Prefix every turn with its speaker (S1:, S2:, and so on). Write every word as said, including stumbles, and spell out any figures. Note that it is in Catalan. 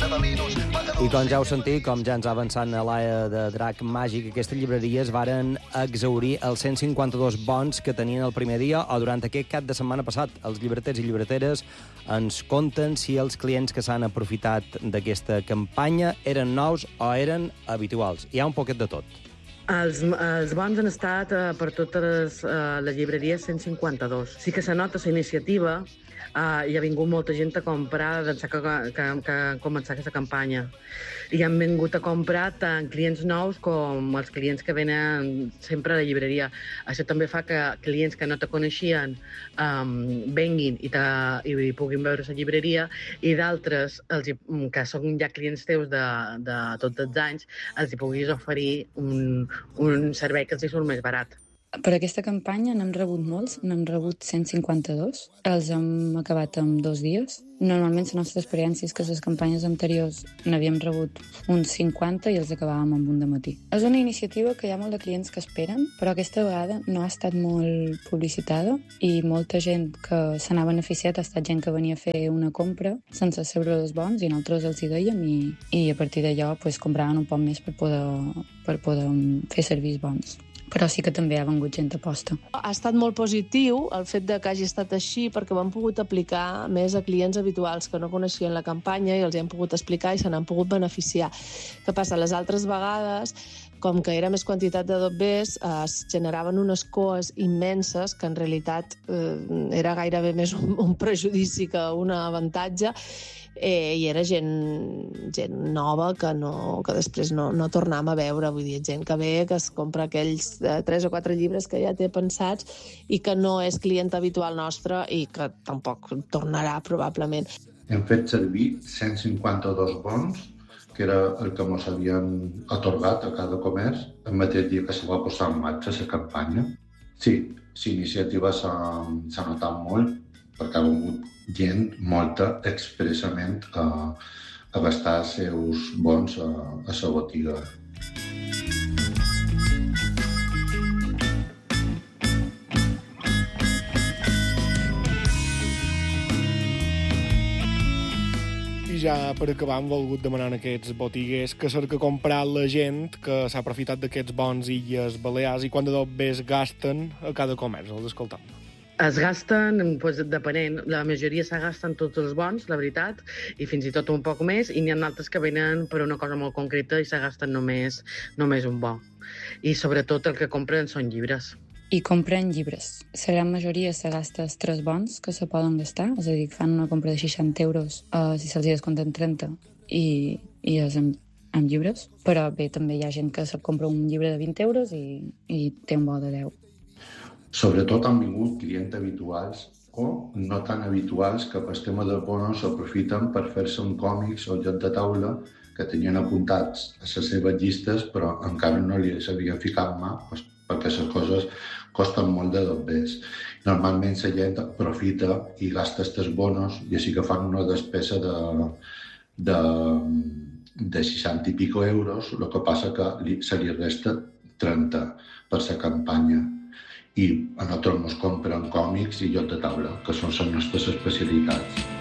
S1: I com ja heu sentit, com ja ens ha avançat a l'Aia de Drac Màgic, aquestes llibreries varen exaurir els cent cinquanta-dos bons que tenien el primer dia o durant aquest cap de setmana passat. Els llibreters i llibreteres ens conten si els clients que s'han aprofitat d'aquesta campanya eren nous o eren habituals. Hi ha un poquet de tot.
S2: Els, els bons han estat uh, per totes les, uh, les llibreries cent cinquanta-dos. Sí que se nota la iniciativa, uh, hi ha vingut molta gent a comprar d'ençà que, que, que ha començat aquesta campanya. I han vingut a comprar tant clients nous com els clients que venen sempre a la llibreria. Això també fa que clients que no te coneixien um, venguin i, te, i puguin veure la llibreria, i d'altres, els, que són ja clients teus de, de tots els anys, els hi puguis oferir un, un servei que els hi surt més barat.
S3: Per aquesta campanya n'hem rebut molts, n'hem rebut cent cinquanta-dos. Els hem acabat en dos dies. Normalment la nostra experiència és que les campanyes anteriors n'havíem rebut uns cinquanta i els acabàvem amb un de matí. És una iniciativa que hi ha molt de clients que esperen, però aquesta vegada no ha estat molt publicitada i molta gent que se n'ha beneficiat ha estat gent que venia a fer una compra sense saber els bons i nosaltres els hi dèiem i, i a partir d'allò pues, compraven un poc més per poder, per poder fer servir bons. Però sí que també ha vengut gent a posta.
S4: Ha estat molt positiu el fet de que hagi estat així perquè ho han pogut aplicar més a clients habituals que no coneixien la campanya i els hi han pogut explicar i se n'han pogut beneficiar. Què passa? Les altres vegades, com que era més quantitat de dobbers, es generaven unes coes immenses que en realitat eh, era gairebé més un, un prejudici que un avantatge, eh, i era gent, gent nova que, no, que després no, no tornàvem a veure, vull dir, gent que ve, que es compra aquells eh, tres o quatre llibres que ja té pensats i que no és client habitual nostre i que tampoc tornarà probablement.
S5: Hem fet servir cent cinquanta-dos bons, que era el que ens havien atorgat a cada comerç el mateix dia que se va posar en marxa la campanya. Sí, l'iniciativa s'ha notat molt perquè ha vingut gent molta expressament a, a gastar els seus bons a, a la botiga.
S6: I ja per acabar hem volgut demanar a aquests botiguers que cerca comprar la gent que s'ha aprofitat d'aquests bons Illes Balears i quant de dobbers gasten a cada comerç, els escoltam.
S2: Es gasten, doncs, depenent, la majoria se gasten tots els bons, la veritat, i fins i tot un poc més, i n'hi ha altres que venen per una cosa molt concreta i se gasten només, només un bo. I sobretot el que compren són llibres.
S3: I compren llibres. La gran majoria se gasta els tres bons que se poden gastar, és a dir, fan una compra de seixanta euros eh, si se'ls descompten trenta i, i és amb, amb llibres, però bé, també hi ha gent que se compra un llibre de vint euros i, i té un bo de deu.
S5: Sobretot han vingut clients habituals o no tan habituals que per tema de bonos s'aprofiten per fer-se un còmics o joc de taula que tenien apuntats a les seves llistes però encara no li s'havien ficat mà doncs, perquè les coses costen molt de dobbers. Normalment la gent aprofita i gasta aquests bonos i així que fan una despesa de, de, de seixanta i pico euros, el que passa que li, se li resta trenta per la campanya. I a nosaltres ens compren còmics i joc de taula, que són les nostres especialitats.